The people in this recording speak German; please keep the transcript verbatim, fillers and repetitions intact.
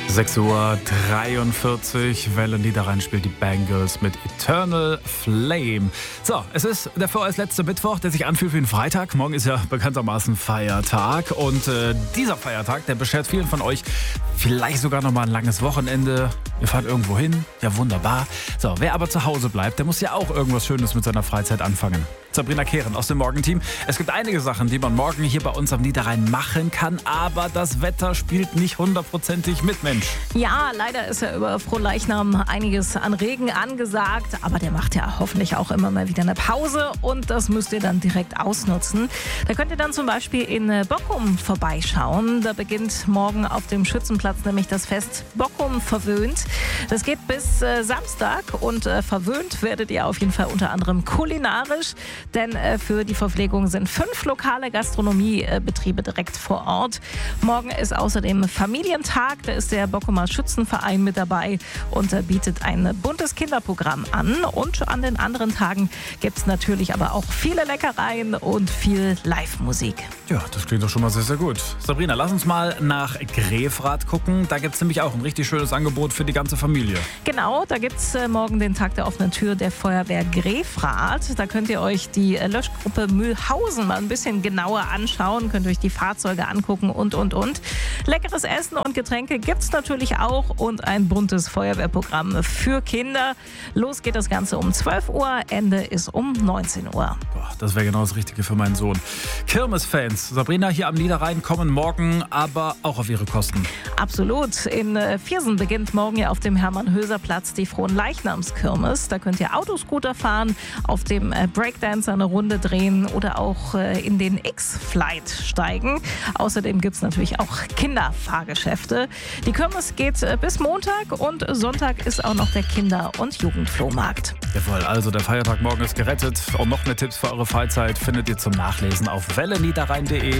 sechs Uhr dreiundvierzig, Welle Niederrhein spielt die Bangles mit Eternal Flame. So, es ist der vorerst letzte Mittwoch, der sich anfühlt wie ein Freitag. Morgen ist ja bekanntermaßen Feiertag und äh, dieser Feiertag, der beschert vielen von euch vielleicht sogar noch mal ein langes Wochenende. Ihr fahrt irgendwo hin, ja wunderbar. So, wer aber zu Hause bleibt, der muss ja auch irgendwas Schönes mit seiner Freizeit anfangen. Sabrina Kehren aus dem Morgenteam. Es gibt einige Sachen, die man morgen hier bei uns am Niederrhein machen kann, aber das Wetter spielt nicht hundertprozentig mit, Mensch. Ja, leider ist ja über Frohleichnam einiges an Regen angesagt, aber der macht ja hoffentlich auch immer mal wieder eine Pause und das müsst ihr dann direkt ausnutzen. Da könnt ihr dann zum Beispiel in Bockum vorbeischauen. Da beginnt morgen auf dem Schützenplatz nämlich das Fest Bockum verwöhnt. Das geht bis äh, Samstag und äh, verwöhnt werdet ihr auf jeden Fall unter anderem kulinarisch. Denn äh, für die Verpflegung sind fünf lokale Gastronomiebetriebe direkt vor Ort. Morgen ist außerdem Familientag. Da ist der Bockumer Schützenverein mit dabei und äh, bietet ein buntes Kinderprogramm an. Und an den anderen Tagen gibt es natürlich aber auch viele Leckereien und viel Live-Musik. Ja, das klingt doch schon mal sehr, sehr gut. Sabrina, lass uns mal nach Grefrath gucken. Da gibt es nämlich auch ein richtig schönes Angebot für die ganze Familie. Genau, da gibt es äh, morgen den Tag der offenen Tür der Feuerwehr Grefrath. Da könnt ihr euch die Löschgruppe Mühlhausen mal ein bisschen genauer anschauen, könnt euch die Fahrzeuge angucken und, und, und. Leckeres Essen und Getränke gibt es natürlich auch und ein buntes Feuerwehrprogramm für Kinder. Los geht das Ganze um zwölf Uhr, Ende ist um neunzehn Uhr. Boah, das wäre genau das Richtige für meinen Sohn. Kirmesfans, Sabrina hier am Niederrhein kommen morgen aber auch auf ihre Kosten. Absolut. In Viersen beginnt morgen ja auf dem Hermann-Höser-Platz die Frohnleichnamskirmes. Da könnt ihr Autoscooter fahren, auf dem Breakdance eine Runde drehen oder auch in den X-Flight steigen. Außerdem gibt es natürlich auch Kinderfahrgeschäfte. Die Kirmes geht bis Montag und Sonntag ist auch noch der Kinder- und Jugendflohmarkt. Jawohl, also der Feiertag morgen ist gerettet. Und noch mehr Tipps für eure Freizeit findet ihr zum Nachlesen auf welle niederrhein punkt de.